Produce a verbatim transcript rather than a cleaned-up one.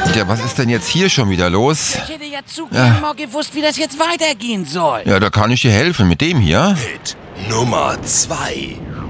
Ja, was ist denn jetzt hier schon wieder los? Ich hätte ja zu gern Ja. mal gewusst, wie das jetzt weitergehen soll. Ja, da kann ich dir helfen. Mit dem hier? Hit Nummer zwei.